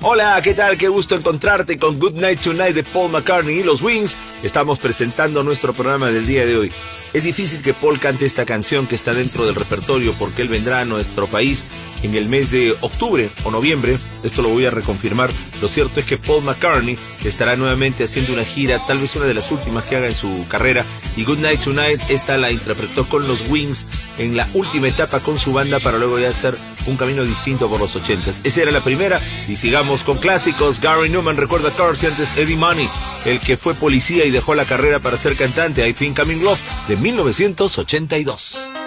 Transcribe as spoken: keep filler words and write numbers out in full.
Hola, ¿qué tal? Qué gusto encontrarte con Good Night Tonight de Paul McCartney y los Wings. Estamos presentando nuestro programa del día de hoy. Es difícil que Paul cante esta canción que está dentro del repertorio porque él vendrá a nuestro país en el mes de octubre o noviembre. Esto lo voy a reconfirmar. Lo cierto es que Paul McCartney estará nuevamente haciendo una gira, tal vez una de las últimas que haga en su carrera. Y Good Night Tonight, esta la interpretó con los Wings en la última etapa con su banda para luego ya hacer un camino distinto por los ochentas. Esa era la primera y sigamos con clásicos. Gary Numan recuerda a Cars y antes Eddie Money, el que fue policía y dejó la carrera para ser cantante. I Think I'm in Love de mil novecientos ochenta y dos.